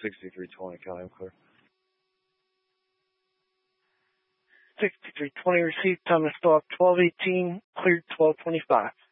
6320, County, I'm clear. 6320 received, time to stop 1218, cleared 1225.